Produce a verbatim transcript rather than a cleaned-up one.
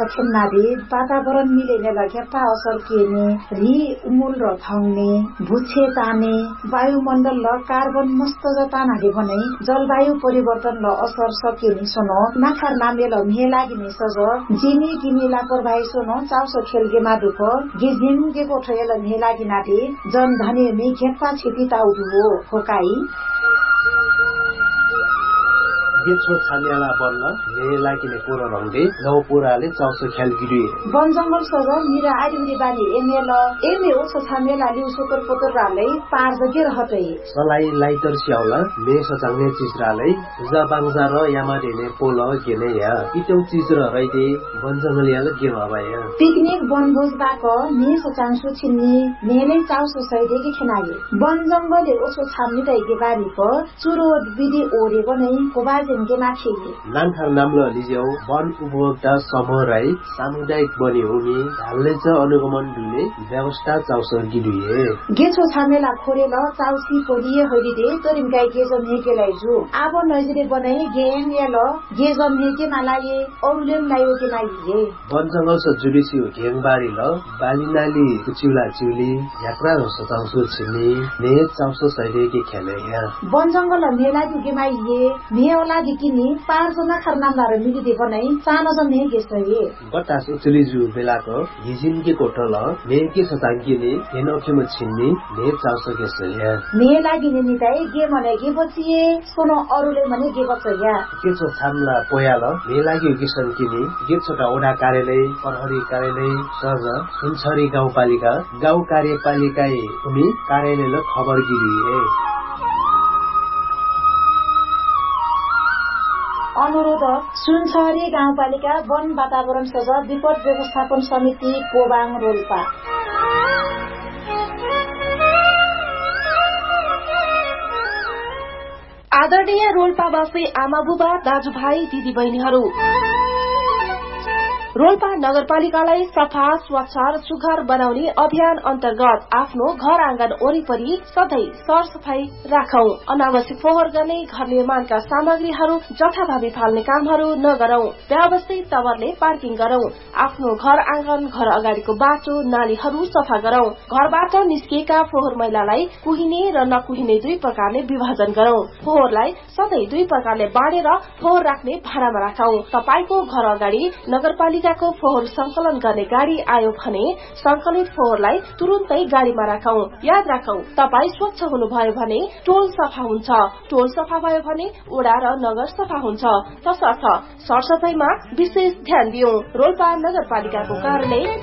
सक्षमनाले वातावरण मिलेने लग्या असर केने री उमुल र थाउने भुच्छे ताने वायुमण्डल ल कार्बन मस्त जतानाले भने जलवायु परिवर्तन ल असर सकेनी सोनो नाखार नामे ल मे लागिने सज जिनी किनी लापरवाही सोनो चाउसो खेलगे मादुक गिजिमगे कोठयल मे लागिनाले जन धने मे घेप्पा छिपी ताउदु हो होकाई गेछो छान्याला बन्न ने लागिने पुरो रंगले नौ पुराले चाउसो ख्याल गिरिए वन जंगल सज मिरा आइरी बानी एमेल एमे ओछो छान्याला लिउ सोतर पोतर रालै पार जगे रहतै सलाई लाइटर स्याउला मे सचाउने चिजरालै जा बाङजा र यामा रेने पोल गेने या इतौ चिज र रैदे वन जंगल याल गे भबाया पिकनिक बनभोज बाक मे सचाङसु छिन्नी मेले चाउसो सैदे के खनाये वन जंगलले ओछो छान्नी दैगे बारी प चुरो विधि ओरे बनै कोबाज नानखार नामलो लिज्याउ वन उपभोक्ता समूह राई सामुदायिक बनी हुने ढाल्ने च अनुगमन दुले व्यवस्था चाउसो गिरिए गेछो छामेला खोरेल चाउसी कोलिए हरिदे तरिम गाई गेजम हेकेलाई जु आबो नजरे बनाई गेम याल गेजम हेके नालाये औलेम लायो के नाइए वन जंगल स जुडिसी घेङबारी ल बालिनाली कुचिउला चिउली यात्रा र सचाउसो छिनी ने चाउसो सैदे के खेले या वन जंगल मेला दुगे माइए मेला किनी पार जना खरनामदार मिलिदे बनाई सानो जने गेसए गटास उचलिजु बेलाको हिजिनके कोठल मेके सतांकीले हेनोखेम छिन्नी ने चाउसो गेसए मे लागिने निताई गे मने गे बचिए सोनो अरुले मने गे बचया केछो छामला पोयाल मे लागि किसन किनी गे छोटा ओडा कार्यालय प्रहरी कार्यालय सज सुनछरी गाउँपालिका गाउँ कार्यपालिकाए उनी कार्यालयले खबर गिरिए अनुरोध सुनछरी गाउँपालिका वन वातावरण सज विपद व्यवस्थापन समिति कोबाङ रोल्पा आदरणीय रोल्पावासी आमाबुबा दाजुभाइ दिदीबहिनीहरू रोल्पा नगरपालिकालाई सफा स्वच्छ र सुघर बनाउने अभियान अन्तर्गत आफ्नो घर आँगन वरिपरि सधैँ सरसफाई राखौं अनावश्यक फोहोर गर्ने घर निर्माणका सामग्रीहरू जथाभावी फाल्ने कामहरू नगरौं व्यवस्थित तवरले पार्किङ गरौं आफ्नो घर आँगन घर अगाडिको बाटो नालीहरू सफा गरौं घरबाट निस्किएका फोहोर मैलालाई कुहिने र नकुहिने दुई प्रकारले विभाजन गरौं फोहोरलाई सधैँ दुई प्रकारले बाँडेर फोहोर राख्ने भाँडामा राखौं तपाईको घर अगाडि नगरपालिका को फोहोर संकलन गर्ने गाड़ी आयो भने संकलित फोहोरलाई तुरुन्तै गाड़ीमा राखौं याद राखौं तपाई स्वच्छ हुनुभयो भने टोल सफा हुन्छ टोल सफा भयो भने ओडा र नगर सफा हुन्छ तसर्थ सरसफाईमा विशेष ध्यान दियौं रोल्पा नगरपालिकाको कार्यालय